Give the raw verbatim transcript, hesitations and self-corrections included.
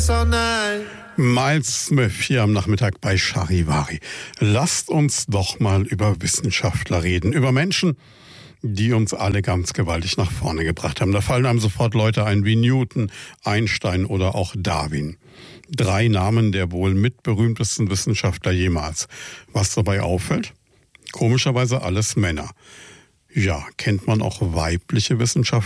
this all night. Miles Smith hier am Nachmittag bei Charivari. Lasst uns doch mal über Wissenschaftler reden, über Menschen, die uns alle ganz gewaltig nach vorne gebracht haben. Da fallen einem sofort Leute ein wie Newton, Einstein oder auch Darwin. Drei Namen der wohl mitberühmtesten Wissenschaftler jemals. Was dabei auffällt? Komischerweise alles Männer. Ja, kennt man auch weibliche Wissenschaftler?